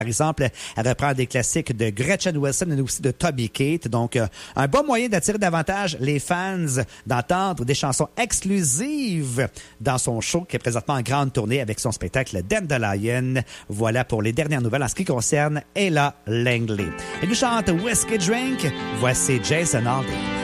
Par exemple, elle reprend des classiques de Gretchen Wilson et aussi de Toby Keith. Donc, un bon moyen d'attirer davantage les fans, d'entendre des chansons exclusives dans son show qui est présentement en grande tournée avec son spectacle Dandelion. Voilà pour les dernières nouvelles en ce qui concerne Ella Langley. Elle nous chante Whiskey Drink. Voici Jason Aldean.